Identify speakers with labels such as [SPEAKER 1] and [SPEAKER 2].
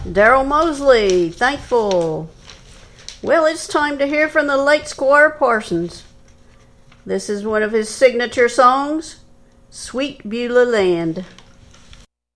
[SPEAKER 1] Daryl Mosley, Thankful. Well, it's time to hear from the late Squire Parsons. This is one of his signature songs, Sweet Beulah Land.